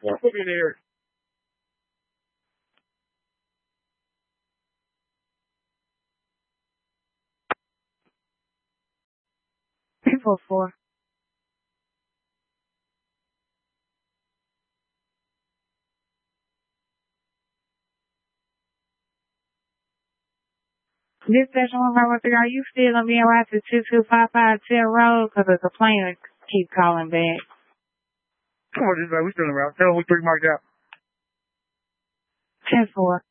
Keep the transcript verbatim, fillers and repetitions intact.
Yeah, put me there. Info four. Dispatch one five one three, are you still gonna be in route to two two five five Tail Road? Cause the complainant keep calling back. Come on, this way. We still in route. Tell them we three marked out. ten four.